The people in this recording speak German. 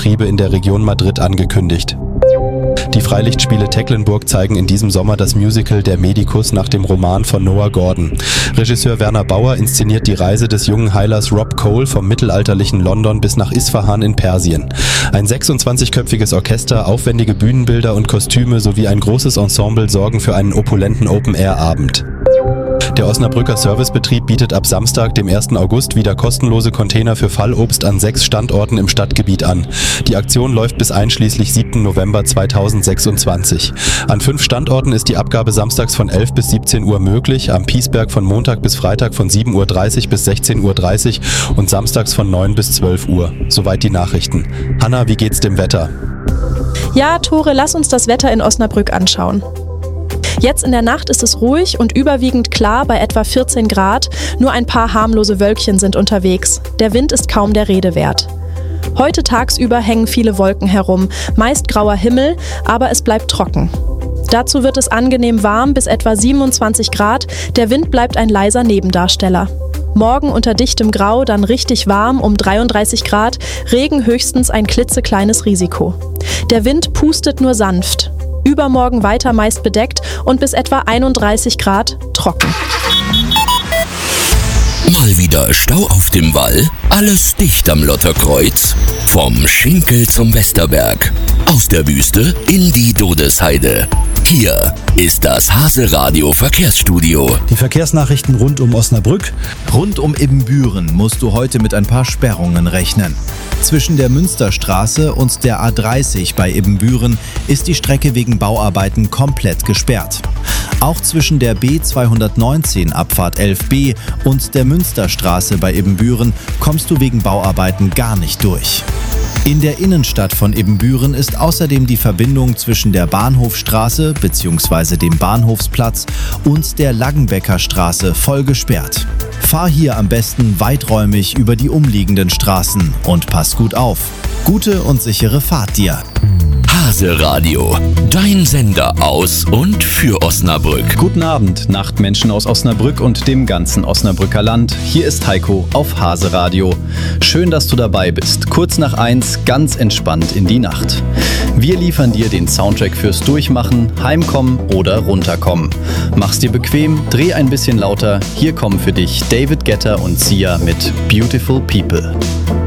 Betriebe in der Region Madrid angekündigt. Die Freilichtspiele Tecklenburg zeigen in diesem Sommer das Musical Der Medikus nach dem Roman von Noah Gordon. Regisseur Werner Bauer inszeniert die Reise des jungen Heilers Rob Cole vom mittelalterlichen London bis nach Isfahan in Persien. Ein 26-köpfiges Orchester, aufwendige Bühnenbilder und Kostüme sowie ein großes Ensemble sorgen für einen opulenten Open-Air-Abend. Der Osnabrücker Servicebetrieb bietet ab Samstag, dem 1. August, wieder kostenlose Container für Fallobst an 6 Standorten im Stadtgebiet an. Die Aktion läuft bis einschließlich 7. November 2026. An 5 Standorten ist die Abgabe samstags von 11 bis 17 Uhr möglich, am Piesberg von Montag bis Freitag von 7.30 Uhr bis 16.30 Uhr und samstags von 9 bis 12 Uhr. Soweit die Nachrichten. Hanna, wie geht's dem Wetter? Ja, Tore, lass uns das Wetter in Osnabrück anschauen. Jetzt in der Nacht ist es ruhig und überwiegend klar bei etwa 14 Grad. Nur ein paar harmlose Wölkchen sind unterwegs. Der Wind ist kaum der Rede wert. Heute tagsüber hängen viele Wolken herum, meist grauer Himmel, aber es bleibt trocken. Dazu wird es angenehm warm bis etwa 27 Grad. Der Wind bleibt ein leiser Nebendarsteller. Morgen unter dichtem Grau, dann richtig warm um 33 Grad, Regen höchstens ein klitzekleines Risiko. Der Wind pustet nur sanft. Übermorgen weiter meist bedeckt und bis etwa 31 Grad trocken. Mal wieder Stau auf dem Wall? Alles dicht am Lotterkreuz? Vom Schinkel zum Westerberg. Aus der Wüste in die Dodesheide. Hier ist das Hase-Radio Verkehrsstudio. Die Verkehrsnachrichten rund um Osnabrück. Rund um Ibbenbüren musst du heute mit ein paar Sperrungen rechnen. Zwischen der Münsterstraße und der A30 bei Ibbenbüren ist die Strecke wegen Bauarbeiten komplett gesperrt. Auch zwischen der B219 Abfahrt 11b und der Münsterstraße bei Ibbenbüren kommst du wegen Bauarbeiten gar nicht durch. In der Innenstadt von Ibbenbüren ist außerdem die Verbindung zwischen der Bahnhofstraße bzw. dem Bahnhofsplatz und der Laggenbecker Straße voll gesperrt. Fahr hier am besten weiträumig über die umliegenden Straßen und pass gut auf. Gute und sichere Fahrt dir. Hase-Radio, dein Sender aus und für Osnabrück. Guten Abend, Nachtmenschen aus Osnabrück und dem ganzen Osnabrücker Land. Hier ist Heiko auf Hase-Radio. Schön, dass du dabei bist. Kurz nach 1, ganz entspannt in die Nacht. Wir liefern dir den Soundtrack fürs Durchmachen, Heimkommen oder Runterkommen. Mach's dir bequem, dreh ein bisschen lauter. Hier kommen für dich David Guetta und Sia mit Beautiful People.